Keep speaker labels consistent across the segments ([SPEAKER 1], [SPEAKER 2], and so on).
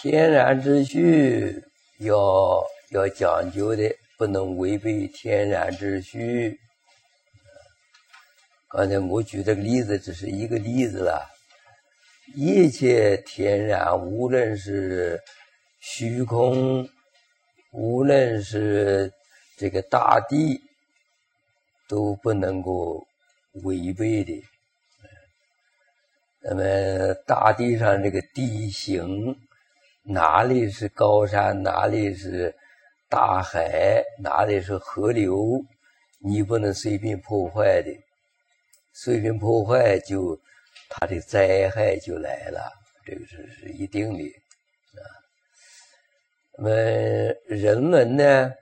[SPEAKER 1] 天然秩序要讲究的，不能违背天然秩序。刚才我举这个例子只是一个例子了，一切天然，无论是虚空，无论是这个大地，都不能够违背的。那么大地上这个地形，哪里是高山，哪里是大海，哪里是河流，你不能随便破坏的，随便破坏就它的灾害就来了，这个是一定的啊。那么人们呢，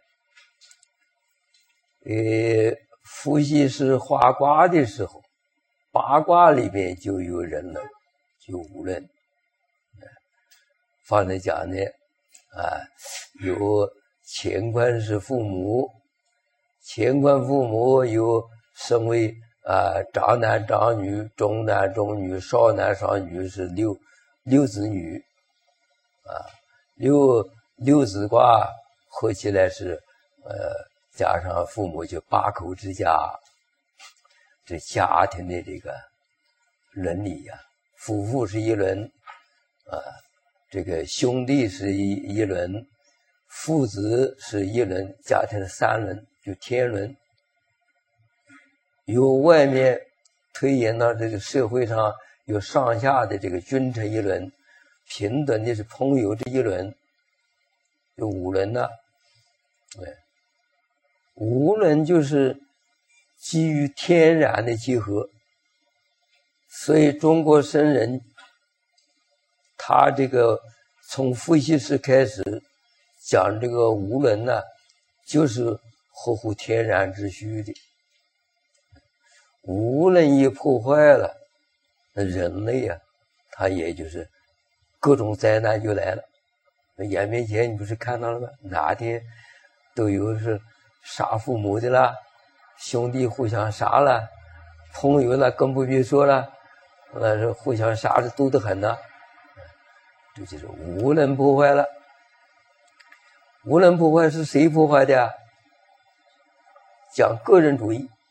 [SPEAKER 1] 伏羲氏画卦的时候，八卦里面就有人伦，就无论。方才讲呢，有乾坤是父母，乾坤父母有身为长男长女，中男中女，少男少女，是六子女六子卦合起来是加上父母就八口之家，这家庭的这个伦理呀，夫妇是一伦这个兄弟是一伦，父子是一伦，家庭是三伦，就天伦。由外面推演到这个社会上，有上下的这个君臣一伦，平等的是朋友这一伦，有五伦呢。五伦就是基于天然的结合，所以中国僧人他这个从伏羲氏开始讲这个无伦呢，就是合乎天然秩序的。无伦一破坏了，那人类他也就是各种灾难就来了。眼面前你不是看到了吗？哪天都有是杀父母的啦，兄弟互相杀了，朋友了更不必说了，那是互相杀的多得很呢。这就是无伦破坏了。无伦破坏是谁破坏的讲个人主义。